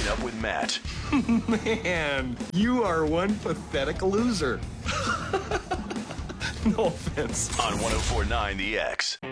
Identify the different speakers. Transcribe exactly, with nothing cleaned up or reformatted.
Speaker 1: Waking Up with Matt.
Speaker 2: Man, you are one pathetic loser. No offense.
Speaker 1: On one oh four point nine The X.